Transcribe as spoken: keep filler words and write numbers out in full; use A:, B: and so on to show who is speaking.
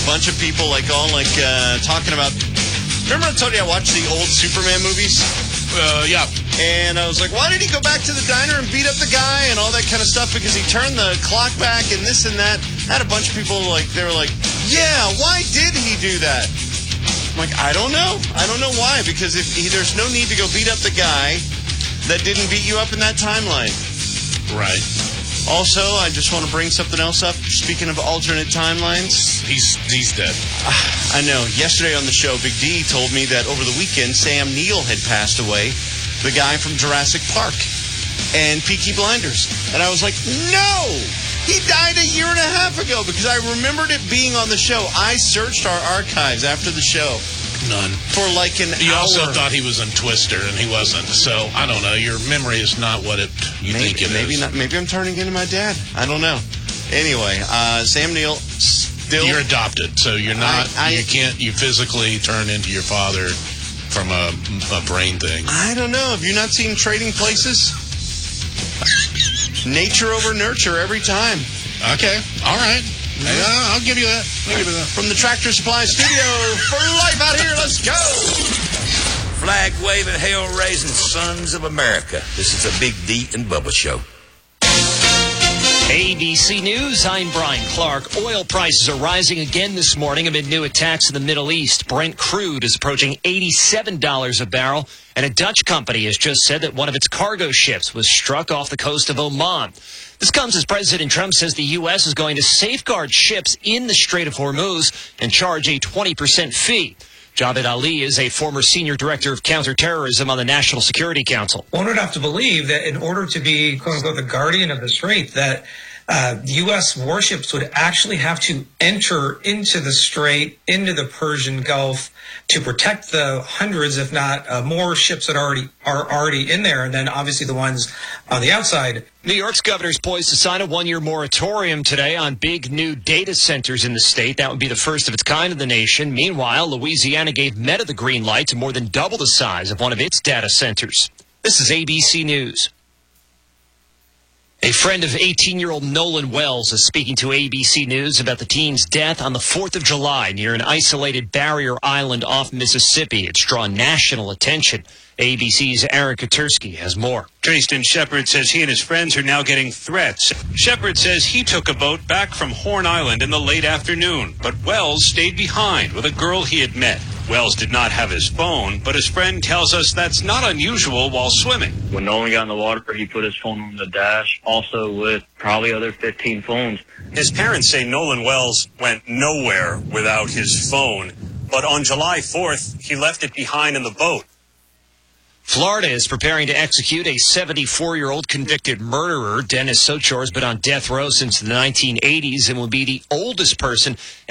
A: a bunch of people, like, all, like, uh, talking about... Remember I told you I watched the old Superman movies?
B: Uh, yeah.
A: And I was like, why did he go back to the diner and beat up the guy and all that kind of stuff? Because he turned the clock back and this and that. I had a bunch of people, like, they were like, yeah, why did he do that? I'm like, I don't know. I don't know why. Because if he, there's no need to go beat up the guy that didn't beat you up in that timeline.
B: Right.
A: Also, I just want to bring something else up. Speaking of alternate timelines.
B: He's he's dead.
A: I know. Yesterday on the show, Big D told me that over the weekend, Sam Neill had passed away. The guy from Jurassic Park and Peaky Blinders. And I was like, no! He died a year and a half ago because I remembered it being on the show. I searched our archives after the show.
B: None.
A: For like an
B: you
A: hour.
B: You also thought he was in Twister, and he wasn't. So, I don't know. Your memory is not what it you
A: maybe,
B: think it
A: maybe
B: is.
A: Not, maybe I'm turning into my dad. I don't know. Anyway, uh, Sam Neill still...
B: You're adopted, so you're not...
A: I, I,
B: you can't... You physically turn into your father from a, a brain thing.
A: I don't know. Have you not seen Trading Places? Nature over nurture every time.
B: Okay. All right. Yeah, I'll give you that. I'll give you that.
A: From the Tractor Supply Studio, for life out here, let's go!
C: Flag-waving, hell-raising sons of America. This is a Big D and Bubba show.
D: A B C News, I'm Brian Clark. Oil prices are rising again this morning amid new attacks in the Middle East. Brent crude is approaching eighty-seven dollars a barrel, and a Dutch company has just said that one of its cargo ships was struck off the coast of Oman. This comes as President Trump says the U S is going to safeguard ships in the Strait of Hormuz and charge a twenty percent fee. Javed Ali is a former senior director of counterterrorism on the National Security Council.
E: One would have to believe that in order to be, quote unquote, the guardian of the strait, that uh, U S warships would actually have to enter into the strait, into the Persian Gulf, to protect the hundreds, if not uh, more, ships that already are already in there, and then obviously the ones on the outside.
D: New York's governor is poised to sign a one-year moratorium today on big new data centers in the state. That would be the first of its kind in the nation. Meanwhile, Louisiana gave Meta the green light to more than double the size of one of its data centers. This is A B C News. A friend of eighteen-year-old Nolan Wells is speaking to A B C News about the teen's death on the fourth of July near an isolated barrier island off Mississippi. It's drawn national attention. A B C's Aaron Katursky has more.
F: Tristan Shepard says he and his friends are now getting threats. Shepard says he took a boat back from Horn Island in the late afternoon, but Wells stayed behind with a girl he had met. Wells did not have his phone, but his friend tells us that's not unusual while swimming.
G: When Nolan got in the water, he put his phone on the dash, also with probably other fifteen phones.
F: His parents say Nolan Wells went nowhere without his phone, but on July fourth, he left it behind in the boat.
D: Florida is preparing to execute a seventy-four-year-old convicted murderer. Dennis Sochor has been on death row since the nineteen eighties and will be the oldest person